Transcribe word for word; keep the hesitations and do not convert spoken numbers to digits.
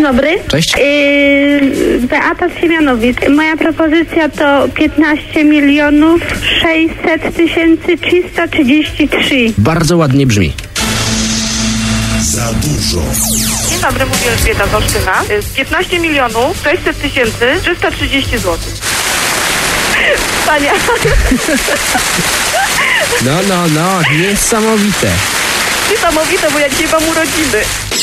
dobry. Cześć. Yy, Beata z Siemianowic. Moja propozycja to piętnaście milionów sześćset tysięcy trzysta trzydzieści trzy. Bardzo ładnie brzmi. Za dużo. Dzień dobry, mówi Elżbieta z Olsztyna. piętnaście milionów sześćset tysięcy trzysta trzydzieści złotych. Panie. No, no, no, niesamowite. Niesamowite, bo jak nie mam urodziny.